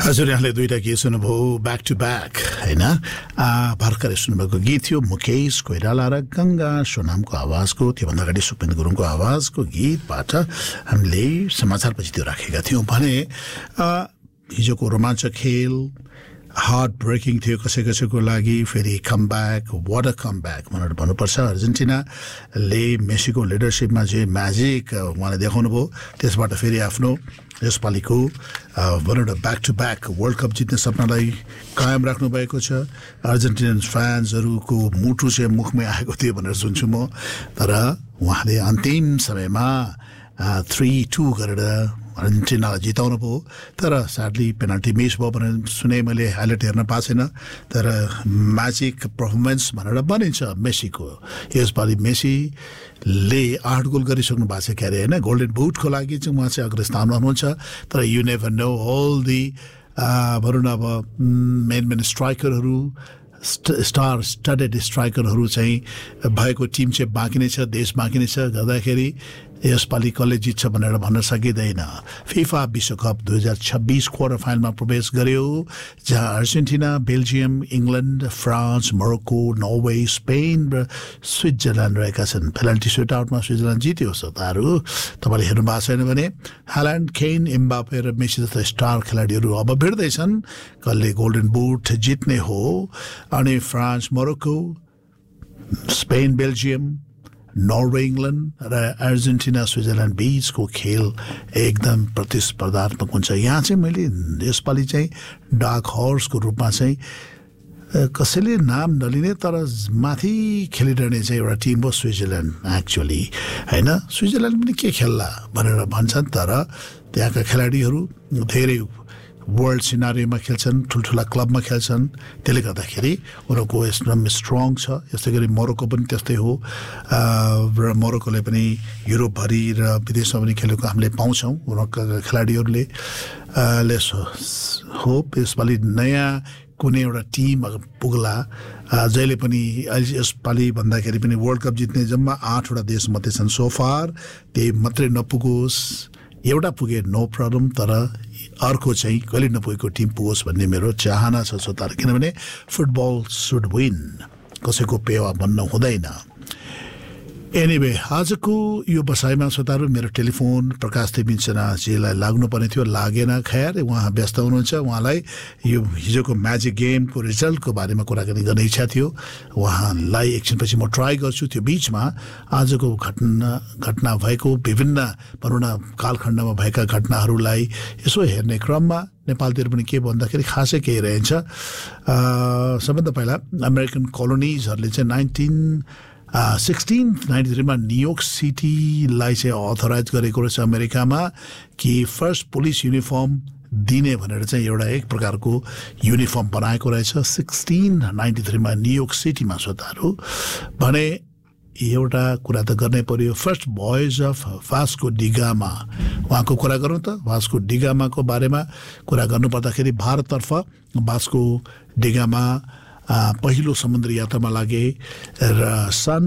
हजुर यहाँले दुईटा गीत सुन्नुभयो ब्याक टु ब्याक हैन भर्खरै सुन्नुभएको गीत थियो मुकेश कोइराला र गंगा सोनामको आवाजको त्योभन्दा अगाडि सुकपिन गुरुङको आवाजको गीतबाट हामीले समाचारपछि त्यो राखेका थियौँ भने हिजोको रोमाञ्चक खेल हार्ट ब्रेकिङ थियो कसैको लागि फेरि कमब्याक वाट अ कमब्याक भनेर भन्नुपर्छ अर्जेन्टिनाले मेसीको लिडरसिपमा जे म्याजिक उहाँले देखाउनु भयो त्यसबाट फेरि आफ्नो यसपालिको भनौँ न back to back world cup जित्ने सपनालाई कायम राख्नु भएको छ अर्जेन्टिनियन फ्यान्सहरूको मुटु चाहिँ मुखमै आएको थियो भनेर सुन्छु म तर उहाँले अन्तिम समयमा 3-2 गरेर अर्जेन्टिनालाई जिताउनु भयो तर स्याडली पेनाल्टी मिस भयो भनेर सुने मैले हाइलाइट हेर्न पाएको छैन तर म्याजिक पर्फर्मेन्स भनेर भनिन्छ मेसीको यसपालि मेसीले 8 गोल गरिसक्नु भएको छ क्यारे होइन गोल्डन बुटको लागि चाहिँ उहाँ चाहिँ अग्रस्थानमा हुनुहुन्छ तर you never know all the भनौँ न अब मेन स्ट्राइकरहरू स्टार स्टडेड स्ट्राइकरहरू चाहिँ भएको टिम चाहिँ बाँकी नै छ देश बाँकी नै छ गर्दाखेरि यसपालि कसले जित्छ भनेर भन्न सकिँदैन फिफा विश्वकप 2026 क्वार्टर फाइनलमा प्रवेश गर्यो जहाँ Argentina Belgium England France Morocco Norway Spain र स्विजरल्यान्ड रहेका छन् पेनल्टी सुटआउटमा स्विजरल्यान्ड जित्यो श्रोताहरू तपाईँले हेर्नु भएको छैन भने हाल्यान्ड केन एम्बापे र मेसी जस्ता स्टार खेलाडीहरू अब भिड्दैछन् कसले गोल्डन बुट जित्ने हो अनि France Morocco Spain Belgium Norway England र अर्जेन्टिना स्विजरल्यान्ड बीचको खेल एकदम प्रतिस्पर्धात्मक हुन्छ यहाँ चाहिँ मैले यसपालि चाहिँ डार्क हर्सको रूपमा चाहिँ कसैले नाम नलिने तर माथि खेलिरहने चाहिँ एउटा टिम हो स्विजरल्यान्ड एक्चुअली होइन स्विजरल्यान्ड पनि के खेल्ला भनेर भन्छन् तर त्यहाँका खेलाडीहरू धेरै वर्ल्ड सिनारीमा खेल्छन् ठुल्ठुला क्लबमा खेल्छन् त्यसले गर्दाखेरि उनीहरूको एकदम स्ट्रङ छ यस्तै गरी मोरोक्को पनि त्यस्तै हो र मोरोक्कोले पनि युरोपभरि र विदेशमा पनि खेलेको हामीले पाउँछौँ उनीहरूका खेलाडीहरूले लेस होप यसपालि नयाँ कुनै एउटा टिम पुग्ला जहिले पनि यसपालि भन्दाखेरि पनि वर्ल्ड कप जित्ने जम्मा 8वटा देश मात्रै छन् सोफार त्यही मात्रै नपुगोस् एउटा पुगे नो प्रब्लम तर अर्को चाहिँ कहिले नपुगेको टिम पुगोस् भन्ने मेरो चाहना छ श्रोताहरू किनभने फुटबल सुड विन कसैको पेवा बन्न हुँदैन एनिवे आजको यो बसाइमा श्रोताहरू मेरो टेलिफोन प्रकाश देवीचनाजीलाई लाग्नुपर्ने थियो लागेन खैर उहाँ व्यस्त हुनुहुन्छ उहाँलाई यो हिजोको म्याजिक गेमको रिजल्टको बारेमा कुराकानी गर्ने इच्छा थियो उहाँलाई एकछिनपछि म ट्राई गर्छु त्यो बिचमा आजको घटना भएको विभिन्न भनौँ न कालखण्डमा भएका घटनाहरूलाई यसो हेर्ने क्रममा नेपालतिर पनि के भन्दाखेरि खासै केही रहन्छ सबभन्दा पहिला अमेरिकन कोलोनिजहरूले चाहिँ 1693 मा न्युयोर्क सिटीलाई चाहिँ अथराइज गरेको रहेछ अमेरिकामा कि फर्स्ट पुलिस युनिफर्म दिने भनेर चाहिँ एउटा एक प्रकारको युनिफर्म बनाएको रहेछ 1693 मा न्युयोर्क सिटीमा श्रोताहरू भने एउटा कुरा त गर्नै पर्यो फर्स्ट भोयज अफ वास्को डिगामा उहाँको कुरा गरौँ त वास्को डिगामाको बारेमा कुरा गर्नुपर्दाखेरि भारततर्फ वास्को डिगामा पहिलो समुद्री यात्रामा लागे र सन्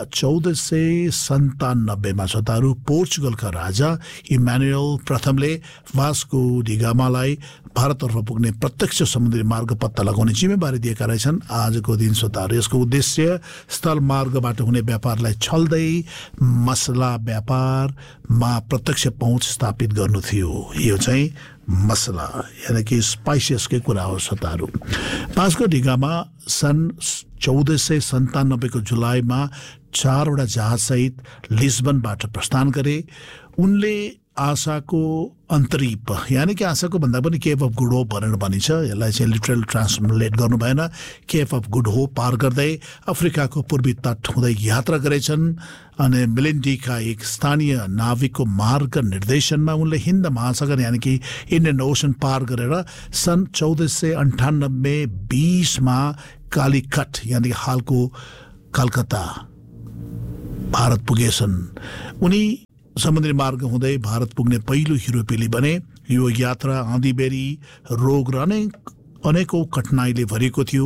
1497 मा श्रोताहरू पोर्चुगलका राजा इमानुएल प्रथमले वास्को डिगामालाई भारततर्फ पुग्ने प्रत्यक्ष समुद्री मार्ग पत्ता लगाउने जिम्मेवारी दिएका रहेछन् आजको दिन श्रोताहरू यसको उद्देश्य स्थल मार्गबाट हुने व्यापारलाई छल्दै मसला व्यापारमा प्रत्यक्ष पहुँच स्थापित गर्नु थियो यो चाहिँ मसला यानी कि स्पाइसेसकै कुरा हो श्रोताहरू वास्को डिगामा सन् 1497 को जुलाईमा 4वटा जहाजसहित लिस्बनबाट प्रस्थान गरे उनले आशाको अन्तरीप यानी कि आशाको भन्दा पनि केप अफ गुड होप भनेर भनिन्छ यसलाई चाहिँ लिटरल ट्रान्सलेट गर्नु भएन केप अफ गुड होप पार गर्दै अफ्रिकाको पूर्वी तट हुँदै यात्रा गरेछन् अनि मिलिन्डीका एक स्थानीय नाविकको मार्ग निर्देशनमा उनले हिन्द महासागर यानी कि इन्डियन ओसन पार गरेर सन् 1498-20 मा कालीकट यानी कि हालको कलकत्ता भारत पुगेछन् उनी समुद्री मार्ग हुँदै भारत पुग्ने पहिलो युरोपेली बने यो यात्रा आँधीबेहरी रोग र अनेकौं कठिनाइले भरिएको थियो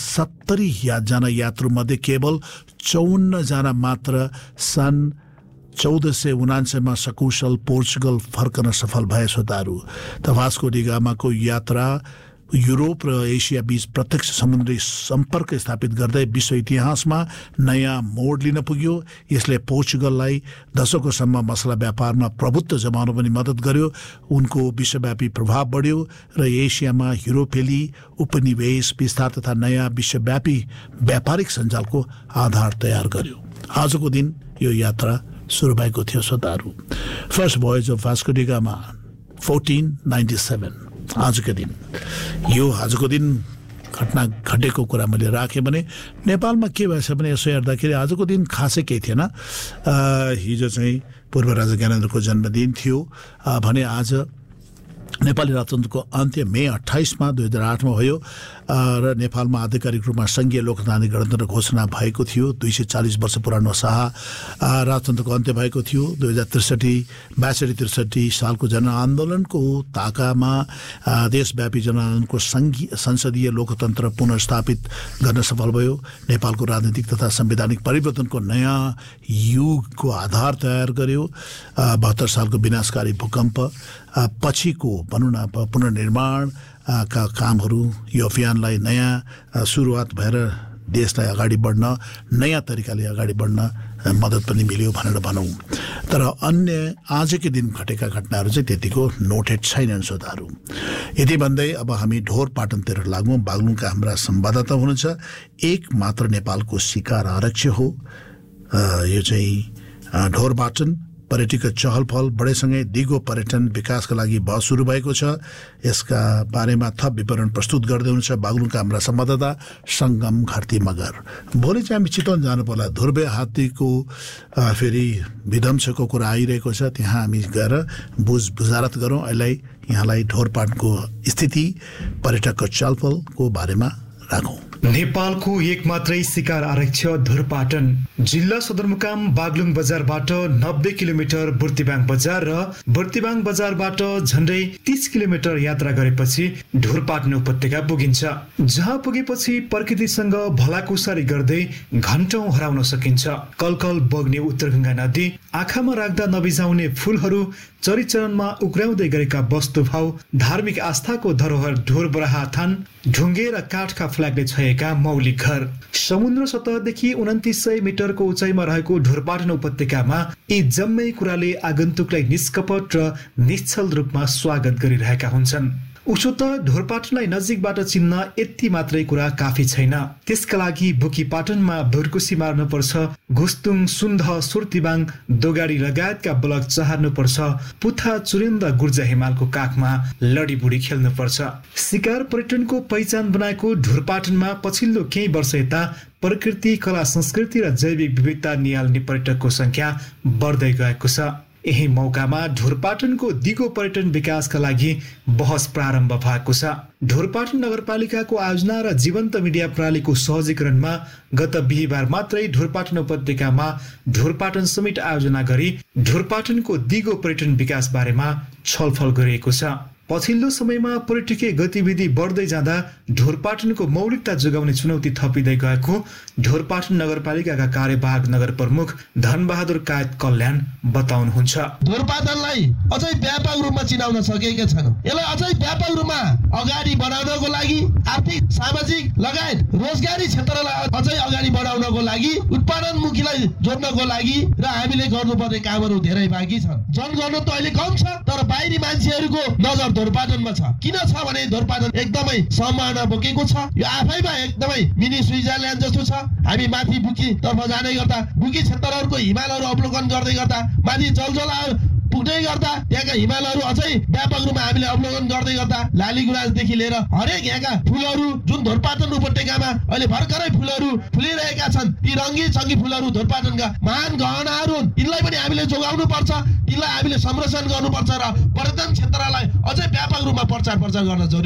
170 जना यात्रुमध्ये केवल 54 जना मात्र सन् 1479 मा सकुशल पोर्चुगल फर्कन सफल भए श्रोताहरू। त वास्को डी गामाको यात्रा युरोप र एसिया बीच प्रत्यक्ष समुद्री सम्पर्क स्थापित गर्दै विश्व इतिहासमा नयाँ मोड लिन पुग्यो। यसले पोर्चुगललाई दशकौंसम्म मसला व्यापारमा प्रभुत्व जमाउन पनि मद्दत गर्यो। उनको विश्वव्यापी प्रभाव बढ्यो र एसियामा युरोपेली उपनिवेश विस्तार तथा नयाँ विश्वव्यापी व्यापारिक सञ्जालको आधार तयार गर्यो। आजको दिन यो यात्रा सुरु भएको थियो श्रोताहरू। First भोयज of Vasco D gamma 1497 आजको दिन। यो आजको दिन घटना घटेको कुरा मैले राखेँ भने नेपालमा के भएछ भने यसो हेर्दाखेरि आजको दिन खासै केही थिएन। हिजो चाहिँ पूर्व राजा ज्ञानेन्द्रको जन्मदिन थियो भने आज नेपाली राजतन्त्रको अन्त्य मे 28 मा 2008 मा भयो र नेपालमा आधिकारिक रूपमा संघीय लोकतान्त्रिक गणतन्त्र घोषणा भएको थियो। 240 वर्ष पुरानो राजतन्त्रको अन्त्य भएको थियो। 2063 सालको जनआन्दोलनको ताकामा देशव्यापी जनआन्दोलनको संसदीय लोकतन्त्र पुनर्स्थापित गर्न सफल भयो। नेपालको राजनीतिक तथा संवैधानिक परिवर्तनको नयाँ युगको आधार तयार गर्यो। 72 सालको विनाशकारी भूकम्प पछिको भनौँ न पुनर्निर्माण का कामहरू यो अभियानलाई नयाँ सुरुवात भएर देशलाई अगाडि बढ्न नयाँ तरिकाले अगाडि बढ्न मद्दत पनि मिल्यो भनेर भनौँ। तर अन्य आजकै दिन घटेका घटनाहरू चाहिँ त्यतिको नोटेड छैनन् श्रोताहरू। यति भन्दै अब हामी ढोर पाटनतिर लागौँ। बागलुङका हाम्रा संवाददाता हुनुहुन्छ। एक मात्र नेपालको शिकार आरक्ष हो यो चाहिँ ढोर पाटन। पर्यटक चहलपहल बढेसँगै दिगो पर्यटन विकासका लागि बहस सुरु भएको छ। यसका बारेमा थप विवरण प्रस्तुत गर्दै हुनुहुन्छ बागलुङका हाम्रा संवाददाता सङ्गम घरती मगर। भोलि चाहिँ हामी चितवन जानु पर्ला। ध्रुवे हात्तीको फेरि विध्वंसको कुरा आइरहेको छ। त्यहाँ हामी गएर बुझारत गरौँ। अहिले यहाँलाई ढोरपाटको स्थिति पर्यटकको चहलपहलको बारेमा राखौँ। नेपालको एक मात्रै शिकार आरक्ष ढोरपाटन जिल्ला सदरमुकाम बागलुङ बजारबाट 90 किलोमिटर बुर्तिबाङ बजार र बुर्तिबाङ बजारबाट झन्डै 30 किलोमिटर यात्रा गरेपछि ढोरपाटन उपत्यका पुगिन्छ। जहाँ पुगेपछि प्रकृतिसँग भलाकुसारी गर्दै घण्टौं हराउन सकिन्छ। कलकल बग्ने उत्तरगङ्गा नदी, आँखामा राख्दा नबिजाउने फूलहरू, चरिचरणमा उक्राउँदै गरेका वस्तुभाव, धार्मिक आस्थाको धरोहर ढोर बराहा थान, ढुङ्गे र काठका फ्ल्यागले छएका मौलिक घर, समुद्र सतहदेखि 2900 मिटरको उचाइमा रहेको ढोरपाटन उपत्यकामा यी जम्मै कुराले आगन्तुकलाई निष्कपट र निश्चल रूपमा स्वागत गरिरहेका हुन्छन्। उसो त ढोरपाटनलाई नजिकबाट चिन्न यति मात्रै कुरा काफी छैन। त्यसका लागि बुकीपाटनमा भुरकुसी मार्नुपर्छ, घुस्तुङ, सुन्ध, सुर्तिबाङ, दोगाडी लगायतका ब्लक चहार्नुपर्छ, पुथा, चुरेन्द, गुर्जा हिमालको काखमा लडीबुडी खेल्नुपर्छ। शिकार पर्यटनको पहिचान बनाएको ढोरपाटनमा पछिल्लो केही वर्ष यता प्रकृति, कला, संस्कृति र जैविक विविधता निहाल्ने पर्यटकको संख्या बढ्दै गएको छ। यही मौकामा ढोरपाटनको दिगो पर्यटन विकासका लागि बहस प्रारम्भ भएको छ। ढोरपाटन नगरपालिकाको आयोजना र जीवन्त मिडिया प्रणालीको सहजीकरणमा गत बिहीबार मात्रै ढोरपाटन उपत्यकामा ढोरपाटन समिट आयोजना गरी ढोरपाटनको दिगो पर्यटन विकास बारेमा छलफल गरिएको छ। पछिल्लो समयमा पर्यटकीय गतिविधि बढ्दै जाँदा ढोरपाटनको मौलिकता जोगाउने चुनौती थपिँदै गएको ढोरपाटन नगरपालिकाका कार्यवाहक नगर प्रमुख धनबहादुर कायत कल्याण बताउनुहुन्छ। ढोरपाटनलाई अझै व्यापक रूपमा चिनाउन सकेका छैनौँ। यसलाई अझै व्यापक रूपमा अगाडि बढाउनको लागि आर्थिक, सामाजिक लगायत रोजगारी क्षेत्रलाई अझै अगाडि बढाउनको लागि उत्पादनमुखीलाई जोड्नको लागि र हामीले गर्नुपर्ने कामहरू धेरै बाँकी छन्। जनगणना त अहिले कम छ, तर बाहिरी मान्छेहरूको नजर ढोरपाटनमा छ। किन छ भने ढोरपाटन एकदमै सम्भावना बोकेको छ। यो आफैमा एकदमै मिनी स्विजरल्यान्ड जस्तो छ। हामी माथि बुकी तर्फ जाँदै गर्दा बुकी क्षेत्रहरूको हिमालहरू अवलोकन गर्दै गर्दा माथि जलजला पुग्दै गर्दा त्यहाँका हिमालहरू अझै व्यापक रूपमा हामीले अवलोकन गर्दै गर्दा लालीगुराँसदेखि लिएर हरेक यहाँका फुलहरू जुन ढोरपाटन उपत्यकामा अहिले भर्खरै फुलहरू फुलिरहेका छन्, ती रङ्गी चङ्गी फुलहरू ढोरपाटनका महान गहनाहरू हुन्। यिनलाई पनि हामीले जोगाउनु पर्छ, यिनलाई हामीले संरक्षण गर्नुपर्छ र पर्यटन क्षेत्रलाई अझै व्यापक रूपमा प्रचार गर्न जरुरी छ।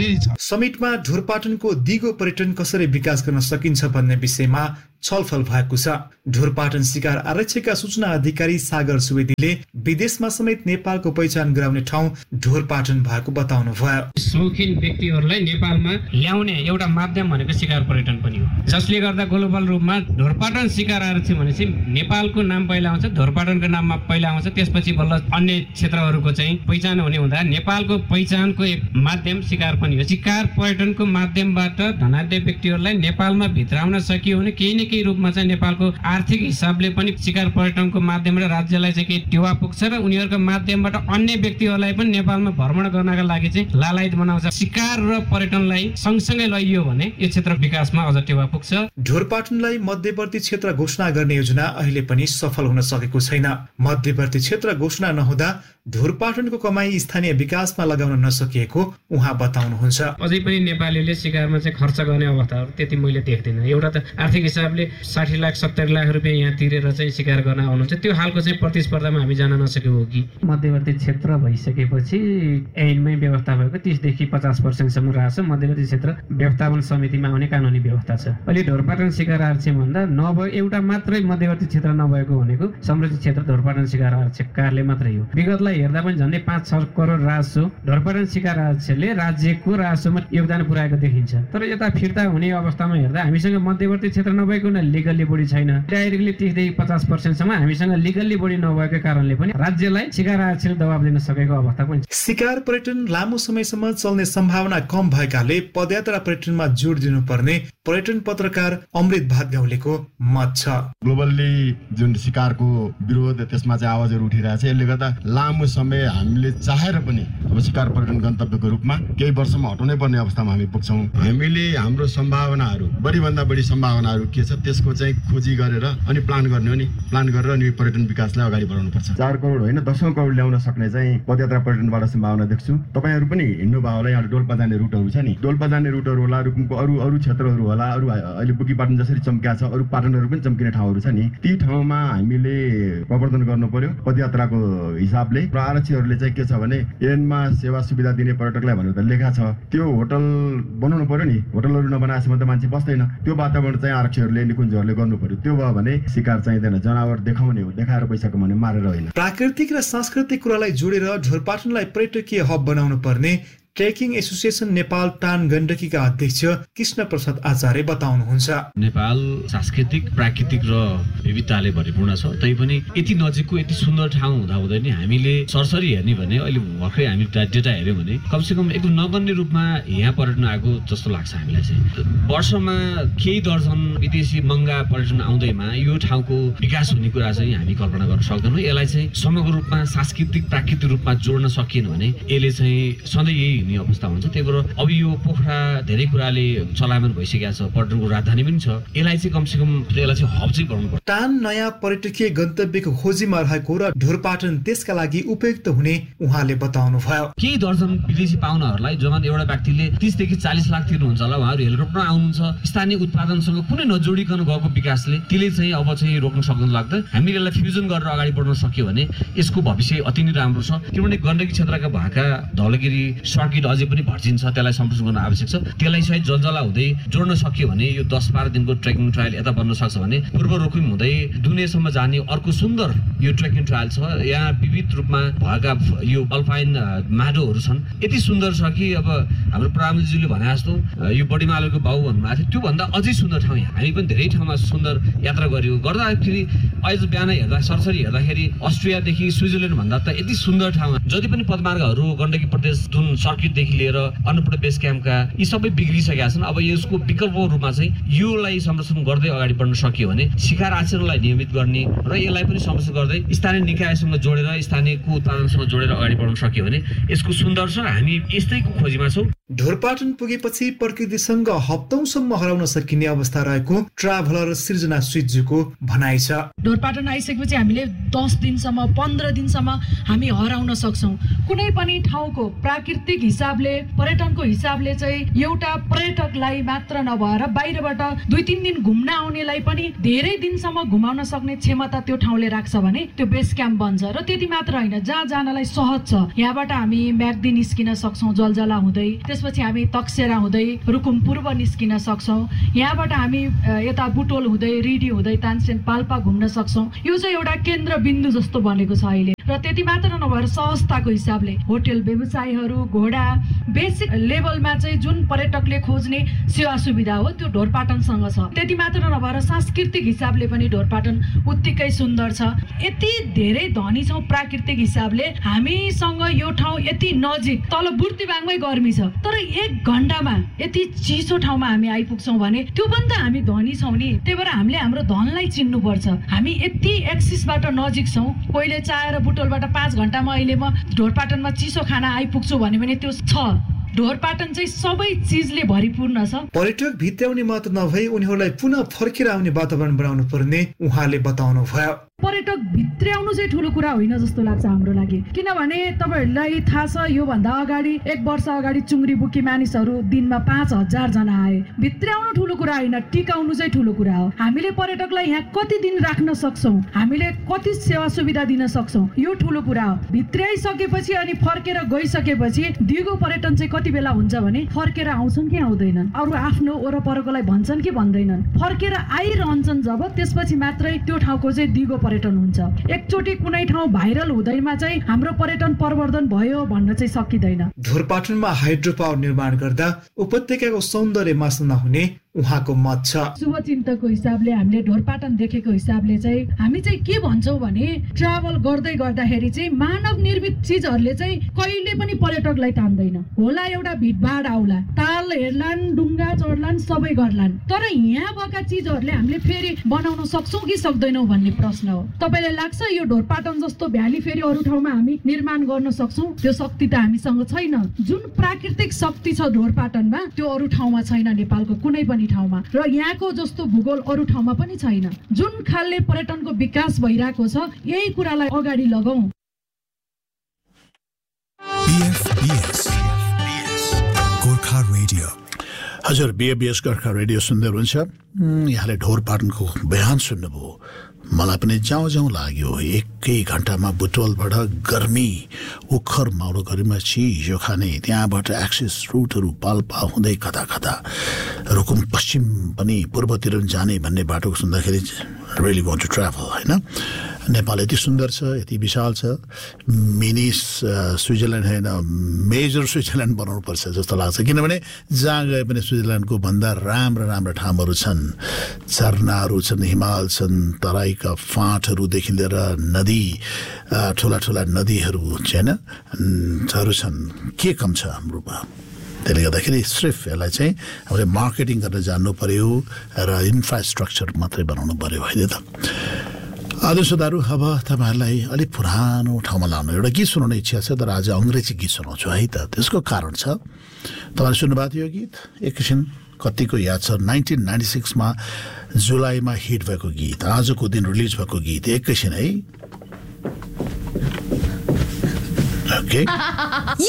समिटमा ढोरपाटनको दिगो पर्यटन कसरी विकास गर्न सकिन्छ भन्ने विषयमा छलफल भएको छ। ढोरपाटन शिकार आरक्षका सूचना अधिकारी सागर सुवेदीले विदेशमा समेत नेपालको पहिचान गराउने ठाउँ ढोरपाटन भएको बताउनु भयो। शौखिन व्यक्तिहरूलाई नेपालमा ल्याउने एउटा माध्यम भनेको शिकार पर्यटन पनि हो, जसले गर्दा ग्लोबल रूपमा ढोरपाटन शिकार आरक्षी भनेपछि नेपालको नाम पहिला आउँछ, ढोरपाटनको नाममा पहिला आउँछ, त्यसपछि बल्ल अन्य क्षेत्रहरूको चाहिँ पहिचान हुने हुँदा नेपालको पहिचानको एक माध्यम शिकार पनि हो। शिकार पर्यटनको माध्यमबाट धनाढ्य व्यक्तिहरूलाई नेपालमा भित्राउन सकियो भने केही न केही रूपमा चाहिँ नेपालको आर्थिक हिसाबले पनि शिकार पर्यटनको माध्यमबाट राज्यलाई चाहिँ केही टेवा पुग्छ र उनीहरूको माध्यमबाट अन्य व्यक्तिहरूलाई पनि नेपालमा भ्रमण गर्नका लागि चाहिँ लालायत बनाउँछ। शिकार र पर्यटनलाई सँगसँगै लैयो भने यो क्षेत्र विकासमा अझ टेवा पुग्छ। ढोरपाटनलाई मध्यवर्ती क्षेत्र घोषणा गर्ने योजना अहिले पनि सफल हुन सकेको छैन। मध्यवर्ती क्षेत्र घोषणा नहुँदा ढोरपाटनको कमाई स्थानीय विकासमा लगाउन नसकिएको उहाँ बताउनुहुन्छ। अझै पनि नेपालीले शिकारमा चाहिँ खर्च गर्ने अवस्थाहरू त्यति मैले देख्दिनँ। एउटा त आर्थिक हिसाबले 60 लाख 70 लाख रुपियाँ यहाँ तिरेर चाहिँ शिकार गर्न आउनुहुन्छ, त्यो हालको चाहिँ प्रतिस्पर्धामा हामी जान नसकेको हो कि मध्यवर्ती क्षेत्र भइसकेपछि ऐनमै व्यवस्था भएको 30 देखि 50% रहेछ। मध्यवर्ती क्षेत्र व्यवस्थापन समितिमा आउने कानुनी व्यवस्था छ। अहिले ढोरपाटन शिकार आरक्षी भन्दा नभए एउटा मात्रै मध्यवर्ती क्षेत्र नभएको भनेको समृद्धि क्षेत्र ढोरपाटन शिकार आरक्षी कार्यालय मात्रै हो। विगतलाई हेर्दा पनि झन्डै 5-6 करोड राजस्व ढोरपाटन शिकार आरक्षीले राज्यको राजस्वमा योगदान पुर्याएको देखिन्छ। तर यता फिर्ता हुने अवस्थामा हेर्दा हामीसँग मध्यवर्ती क्षेत्र नभएको लिगल्ली बढी छैन। डाइरेक्टली 30 देखि 50% हामीसँग लिगल्ली बढी नभएको कारणले पनि राज्यलाई शिकार आरक्षीले दबाब दिन सकेको अवस्था पनि छ। शिकार पर्यटन लामो समयसम्म चल्ने सम्भावना कम भएकाले पदयात्रा पर्यटनमा जोड दिनुपर्ने पर्यटन पत्रकार अमृत भातगाउँलेको मत छ। ग्लोबल्ली जुन शिकारको विरोध त्यसमा चाहिँ आवाजहरू उठिरहेछ, यसले गर्दा लामो समय हामीले चाहेर पनि अब शिकार पर्यटन गन्तव्यको रूपमा केही वर्षमा हटाउनै पर्ने अवस्थामा हामी पुग्छौँ। हामीले हाम्रो सम्भावनाहरू बढीभन्दा बढी सम्भावनाहरू के छ त्यसको चाहिँ खोजी गरेर अनि प्लान गर्ने हो नि, प्लान गरेर अनि पर्यटन विकासलाई अगाडि बढाउनु पर्छ। 4 करोड होइन 10 करोड ल्याउन सक्ने चाहिँ पदयात्रा पर्यटनबाट सम्भावना देख्छु। तपाईँहरू पनि हिँड्नु भयो होला, यहाँ डोल्पा जाने रुटहरू छ नि, डोल्पा जाने रुटहरू होला, रुकुमको अरू क्षेत्रहरू होला, अरू अहिले बुकीपाटन जसरी चम्किया छ अरू पाटनहरू पनि चम्किने ठाउँहरू छ नि, ती ठाउँमा हामीले प्रवर्धन गर्नु पर्यो पदयात्राको हिसाबले। र आरक्षीहरूले चाहिँ के छ भने एनमा सेवा सुविधा दिने पर्यटकलाई भनेर त लेखा छ, त्यो होटल बनाउनु पर्यो नि, होटलहरू नबनाएसम्म त मान्छे बस्दैन। त्यो वातावरण चाहिँ आरक्षीहरूले निकुञ्जहरूले गर्नु पर्यो। त्यो भयो भने शिकार चाहिँदैन, जनावर देखाउने हो, देखाएर पैसा कमाउने, मारेर होइन। प्राकृतिक र सांस्कृतिक कुरालाई जोडेर ढोरपाटनलाई पर्यटकीय हब बनाउनु पर्ने ट्रेकिङ एसोसिएसन नेपाल टान गण्डकीका अध्यक्ष कृष्ण प्रसाद आचार्य बताउनुहुन्छ। नेपाल सांस्कृतिक प्राकृतिक र विविधताले भरिपूर्ण छ, तैपनि यति नजिकको यति सुन्दर ठाउँ हुँदाहुँदै नि हामीले सरसरी हेर्ने भने अहिले भर्खरै हामी डेटा हेर्यौँ भने कमसेकम एकदम नगन्य रूपमा यहाँ पर्यटन आएको जस्तो लाग्छ हामीलाई चाहिँ। वर्षमा केही दर्जन विदेशी महँगा पर्यटन आउँदैमा यो ठाउँको विकास हुने कुरा चाहिँ हामी कल्पना गर्न सक्दैनौँ। यसलाई चाहिँ समग्र रूपमा सांस्कृतिक प्राकृतिक रूपमा जोड्न सकिएन भने यसले चाहिँ सधैँ यही हुने अवस्था हुन्छ। त्यही भएर अब यो पोखरा धेरै कुराले चलायमान भइसकेको छ, पर्यटनको राजधानी पनि छ, यसलाई चाहिँ कमसेकम यसलाई चाहिँ हब चाहिँ बनाउनु पर्छ। टान नयाँ पर्यटकीय गन्तव्यको खोजीमा रहेको र ढोरपाटन त्यसका लागि उपयुक्त हुने उहाँले बताउनु भयो। केही दर्जन विदेशी पाहुनाहरूलाई जवान एउटा व्यक्तिले 30 देखि 40 लाख तिर्नुहुन्छ होला, उहाँहरू हेलिकप्टरमा आउनुहुन्छ, स्थानीय उत्पादनसँग कुनै नजोडिकन गएको विकासले त्यसले चाहिँ अब चाहिँ रोक्न सक्दैन लाग्दा हामीले यसलाई फ्युजन गरेर अगाडि बढ्न सक्यो भने यसको भविष्य अति नै राम्रो छ। किनभने गण्डकी क्षेत्रका भएका धौलागिरी सर्किट अझै पनि भर्जिन्छ, त्यसलाई सम्प्रोषण गर्न आवश्यक छ। त्यसलाई सहित जलजला हुँदै जोड्न सक्यो भने यो 10-12 दिनको ट्रेकिङ ट्रायल यता बन्न सक्छ भने पूर्व रोकुम हुँदै दुनियाँसम्म जाने अर्को सुन्दर यो ट्रेकिङ ट्रायल छ। यहाँ विविध रूपमा भएका यो अल्पाइन माडोहरू छन्, यति सुन्दर छ कि अब हाम्रो प्रधानमन्त्रीज्यूले भने जस्तो यो बडीमालोको बाउ भन्नुभएको थियो, त्योभन्दा अझै सुन्दर ठाउँ हामी पनि धेरै ठाउँमा सुन्दर यात्रा गर्यौँ। गर्दाखेरि अहिले बिहान हेर्दा सरसरी हेर्दाखेरि अस्ट्रियादेखि स्विजरल्यान्ड भन्दा त यति सुन्दर ठाउँ। जति पनि पदमार्गहरू गण्डकी प्रदेश जुन सर्किटदेखि लिएर अन्नपूर्ण बेस क्याम्पका यी सबै बिग्रिसकेका छन्। अब यसको विकल्पको रूपमा चाहिँ योलाई संरक्षण गर्दै अगाडि बढ्न सकियो भने शिकार आचरणलाई नियमित गर्ने र यसलाई पनि संरक्षण गर्दै स्थानीय निकायसँग जोडेर स्थानीयको उत्पादनसँग जोडेर अगाडि बढाउन सक्यो भने यसको सुन्दर छ। हामी यस्तैको खोजीमा छौँ। ढोरपाटन पुगेपछि प्रकृतिसँग हप्तौंसम्म हराउन सकिने अवस्था रहेको ट्राभलर सृजना स्विटजुको भनाइ छ। ढोरपाटन आइसकेपछि हामीले 10 दिनसम्म 15 दिनसम्म हामी हराउन सक्छौँ। कुनै पनि ठाउँको प्राकृतिक हिसाबले पर्यटनको हिसाबले चाहिँ एउटा पर्यटकलाई मात्र नभएर बाहिरबाट 2-3 दिन घुम्न आउनेलाई पनि धेरै दिनसम्म घुमाउन सक्ने क्षमता त्यो ठाउँले राख्छ भने त्यो बेस क्याम्प बन्छ। र त्यति मात्र होइन, जहाँ जानलाई सहज छ यहाँबाट हामी म्याग्दी निस्किन सक्छौँ जलजला हुँदै, त्यसपछि हामी तकसेरा हुँदै रुकुम पूर्व निस्किन सक्छौँ, यहाँबाट हामी यता बुटोल हुँदै रिडी हुँदै तानसेन पाल्पा घुम्न सक्छौँ। यो चाहिँ एउटा केन्द्र बिन्दु जस्तो बनेको छ अहिले। र त्यति मात्र नभएर सहजताको हिसाबले होटल व्यवसायहरू, घोडा, बेसिक लेभलमा चाहिँ जुन पर्यटकले खोज्ने सेवा सुविधा हो त्यो ढोरपाटनसँग छ। त्यति मात्र नभएर सांस्कृतिक हिसाबले पनि ढोरपाटन उत्तिकै सुन्दर छ। यति धेरै धनी छौँ प्राकृतिक हिसाबले, हामीसँग यो ठाउँ यति नजिक, तल बुर्तिबाङमै गर्मी छ तर 1 घण्टामा यति चिसो ठाउँमा हामी आइपुग्छौँ भने त्यो पनि त हामी धनी छौँ नि। त्यही भएर हामीले हाम्रो धनलाई चिन्नुपर्छ। हामी यति एक्सिसबाट नजिक छौँ। पहिले चाहेर बुटोलबाट 5 घण्टामा अहिले म ढोरपाटनमा चिसो खाना आइपुग्छु भने त्यो छ। ढोरपाटन चाहिँ सबै चिजले भरिपूर्ण छ। पर्यटक भित्र्याउने मात्र नभई उनीहरूलाई पुनः फर्केर आउने वातावरण बनाउनु पर्ने उहाँले बताउनु भयो। पर्यटक भित्र्याउनु चाहिँ ठुलो कुरा होइन जस्तो लाग्छ हाम्रो लागि, किनभने तपाईँहरूलाई थाहा छ योभन्दा अगाडि 1 वर्ष अगाडि चुङ्ग्री बुकी मानिसहरू दिनमा 5000 जना आए। भित्र्याउनु ठुलो कुरा होइन, टिकाउनु चाहिँ ठुलो कुरा हो। हामीले पर्यटकलाई यहाँ कति दिन राख्न सक्छौँ, हामीले कति सेवा सुविधा दिन सक्छौँ, यो ठुलो कुरा हो। भित्र्याइसकेपछि अनि फर्केर गइसकेपछि दिगो पर्यटन चाहिँ कति बेला हुन्छ भने फर्केर आउँछन् कि आउँदैनन्, अरू आफ्नो वरपरकोलाई भन्छन् कि भन्दैनन्, फर्केर आइरहन्छन् जब त्यसपछि मात्रै त्यो ठाउँको चाहिँ दिगो पर्यटन हुन्छ। एकचोटि कुनै ठाउँ भाइरल हुँदैमा चाहिँ हाम्रो पर्यटन प्रवर्धन भयो भन्न चाहिँ सकिँदैन। ढोरपाटनमा हाइड्रो पावर निर्माण गर्दा उपत्यकाको सौन्दर्य मास्न नहुने उहाँको मत छ। शुभचिन्तकको हिसाबले हामीले ढोरपाटन देखेको हिसाबले चाहिँ हामी चाहिँ के भन्छौँ भने ट्राभल गर्दै गर्दाखेरि चाहिँ मानव निर्मित चिजहरूले चाहिँ कहिले पनि पर्यटकलाई तान्दैन। होला एउटा भिडभाड आउला, ताल हेर्लान्, डुङ्गा चढ्लान्, सबै गर्लान्, तर यहाँ भएका चिजहरूले हामीले फेरि बनाउन सक्छौँ कि सक्दैनौँ भन्ने प्रश्न हो। तपाईँलाई लाग्छ यो ढोरपाटन जस्तो भ्याली फेरि अरू ठाउँमा हामी निर्माण गर्न सक्छौँ? त्यो शक्ति त हामीसँग छैन। जुन प्राकृतिक शक्ति छ ढोरपाटनमा त्यो अरू ठाउँमा छैन, नेपालको कुनै पनि ठाउँमा, र यहाँको जस्तो भूगोल अरू ठाउँमा पनि छैन। जुन खालले पर्यटनको विकास भइरहेको छ यही कुरालाई अगाडि लगाऊ। हजुर, बीएबीएस गोर्खा रेडियो सुन्दै हुनुहुन्छ। यहाँले ढोरपाटनको बयान सुन्नुभयो, मलाई पनि जाउँ लाग्यो। 1 घण्टामा बुटोलबाट गर्मी उखर माउरो गर्मीमा चिसो खाने, त्यहाँबाट एक्सेस रुटहरू पाल्पा हुँदै कता रुकुम पश्चिम पनि पूर्वतिर जाने भन्ने बाटो सुन्दाखेरि रियली वान्ट टु ट्राभल होइन। नेपाल यति सुन्दर छ, यति विशाल छ, मिनी स्विजरल्यान्ड होइन मेजर स्विजरल्यान्ड बनाउनु पर्छ जस्तो लाग्छ। किनभने जहाँ गए पनि स्विजरल्यान्डको भन्दा राम्रा ठाउँहरू छन्, झरनाहरू छन्, हिमाल छन्, तराईका फाँटहरूदेखि लिएर नदी, ठुला नदीहरू छन्, के कम छ हाम्रोमा। त्यसले गर्दाखेरि सिर्फ यसलाई चाहिँ हामीले मार्केटिङ गर्न जान्नु पर्यो र इन्फ्रास्ट्रक्चर मात्रै बनाउनु पर्यो होइन त। आदर्शदारू, अब तपाईँहरूलाई अलिक पुरानो ठाउँमा लानु एउटा गीत सुनाउने इच्छा छ, तर आज अङ्ग्रेजी गीत सुनाउँछु है त। त्यसको कारण छ, तपाईँले सुन्नुभएको थियो यो गीत, एकैछिन कतिको याद छ, 1996 जुलाईमा हिट भएको गीत, आजको दिन रिलिज भएको गीत, एकैछिन है। ओके